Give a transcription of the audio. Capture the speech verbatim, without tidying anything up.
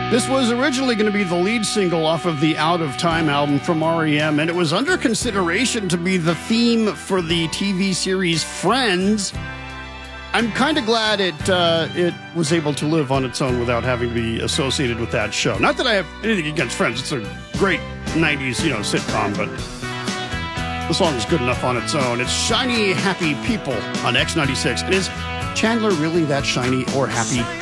This was originally going to be the lead single off of the Out of Time album from R E M, and it was under consideration to be the theme for the T V series Friends. I'm kind of glad it uh, it was able to live on its own without having to be associated with that show. Not that I have anything against Friends. It's a great nineties, you know, sitcom, but the song is good enough on its own. It's Shiny Happy People on X ninety-six. And is Chandler really that shiny or happy?